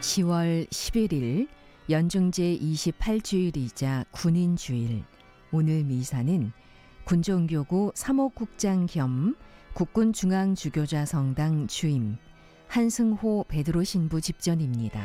10월 11일 연중제 28주일이자 군인주일. 오늘 미사는 군종교구 사목국장 겸 국군중앙주교자 성당 주임 한승호 베드로 신부 집전입니다.